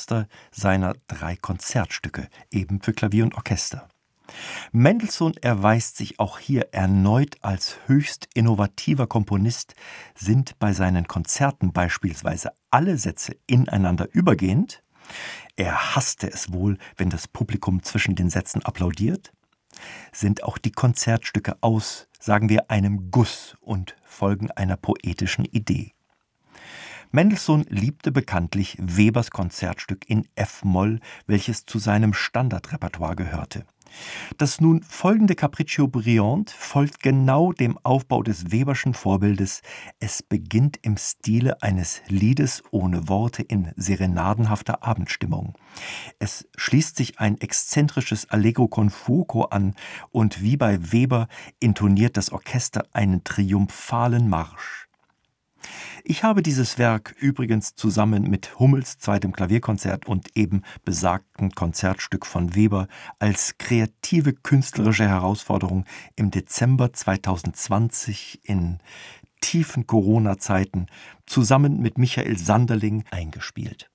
erster seiner 3 Konzertstücke, eben für Klavier und Orchester. Mendelssohn erweist sich auch hier erneut als höchst innovativer Komponist, sind bei seinen Konzerten beispielsweise alle Sätze ineinander übergehend. Er hasste es wohl, wenn das Publikum zwischen den Sätzen applaudiert. Sind auch die Konzertstücke aus, sagen wir, einem Guss und folgen einer poetischen Idee. Mendelssohn liebte bekanntlich Webers Konzertstück in F-Moll, welches zu seinem Standardrepertoire gehörte. Das nun folgende Capriccio Brillant folgt genau dem Aufbau des Weberschen Vorbildes. Es beginnt im Stile eines Liedes ohne Worte in serenadenhafter Abendstimmung. Es schließt sich ein exzentrisches Allegro con fuoco an und wie bei Weber intoniert das Orchester einen triumphalen Marsch. Ich habe dieses Werk übrigens zusammen mit Hummels zweitem Klavierkonzert und eben besagten Konzertstück von Weber als kreative künstlerische Herausforderung im Dezember 2020 in tiefen Corona-Zeiten zusammen mit Michael Sanderling eingespielt.